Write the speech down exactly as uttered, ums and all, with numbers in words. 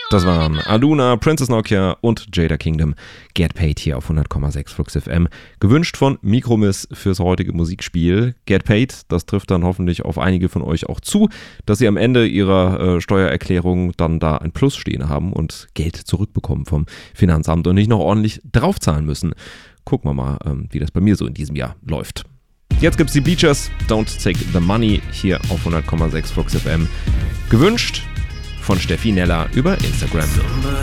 Das waren Aluna, Princess Nokia und Jada Kingdom. Get Paid hier auf hundert Komma sechs Flux F M. Gewünscht von Mikromiss fürs heutige Musikspiel. Get Paid, das trifft dann hoffentlich auf einige von euch auch zu, dass sie am Ende ihrer äh, Steuererklärung dann da ein Plus stehen haben und Geld zurückbekommen vom Finanzamt und nicht noch ordentlich draufzahlen müssen. Gucken wir mal, ähm, wie das bei mir so in diesem Jahr läuft. Jetzt gibt's die Bleachers, Don't Take the Money hier auf hundert Komma sechs Flux F M. Gewünscht von Steffi Neller über Instagram.